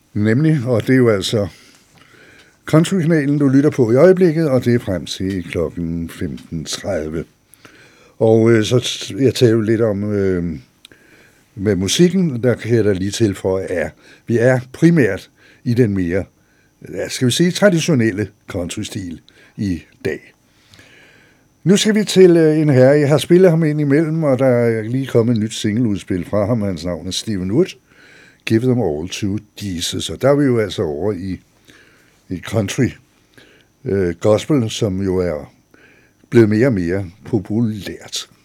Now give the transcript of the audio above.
Nemlig, og det er jo altså Country-kanalen, du lytter på i øjeblikket, og det er frem til klokken 15.30. Og så jeg taler lidt om med musikken, der kan jeg da lige tilføje, at vi er primært i den mere, skal vi sige, traditionelle country-stil i dag. Nu skal vi til en herre, jeg har spillet ham ind imellem, og der er lige kommet et nyt singleudspil fra ham, hans navn er Stephen Wood, Give Them All to Jesus, og der er vi jo altså over i country gospel, som jo er blevet mere og mere populært.